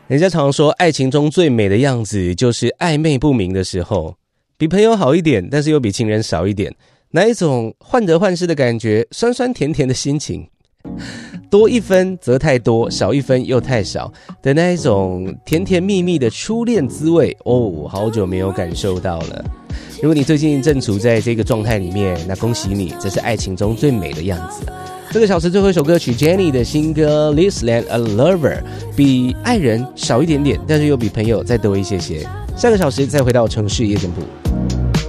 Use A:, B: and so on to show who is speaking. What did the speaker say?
A: 人家常说爱情中最美的样子就是暧昧不明的时候，比朋友好一点，但是又比情人少一点，那一种患得患失的感觉，酸酸甜甜的心情，多一分则太多，少一分又太少的那一种甜甜蜜蜜的初恋滋味哦，好久没有感受到了。如果你最近正处在这个状态里面，那恭喜你，这是爱情中最美的样子。这个小时最后一首歌曲 Jennie 的新歌 Less Than a Lover， 比爱人少一点点，但是又比朋友再多一些些。下个小时再回到城市夜间部。